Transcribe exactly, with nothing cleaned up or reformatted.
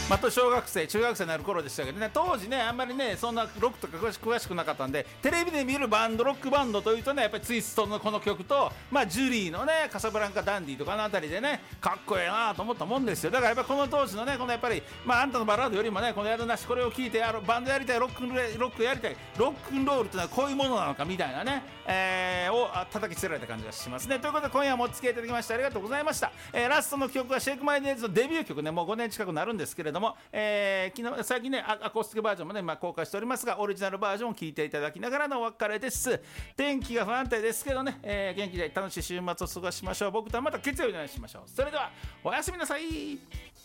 また小学生中学生になる頃でしたけどね、当時ねあんまりねそんなロックとか詳し詳しくなかったんで、テレビで見るバンドロックバンドというとねやっぱりツイストのこの曲と、まあ、ジュリーのねカサブランカダンディとかのあたりでねかっこええなと思ったもんですよ。だからやっぱこの当時のねこのやっぱり、まあ、あんたのバラードよりもねこのやるなしこれを聞いてやろバンドやりたいロックンロックやりたいロックンロールというのはこういうものなのかみたいなね、えー、を叩きつけられた感じがしますね。ということで今夜もお付き合いいただきましてありがとうございました。えー、ラストの曲はシェイクマイネーズのデビュー曲ね、もうごねん近くなるんですけれども、えー、昨日最近ねアコースティックバージョンもね、まあ、公開しておりますがオリジナルバージョンを聴いていただきながらのお別れです。天気が不安定ですけどね、えー、元気で楽しい週末を過ごしましょう。僕とはまた月曜日にお会いしましょう。それではおやすみなさい。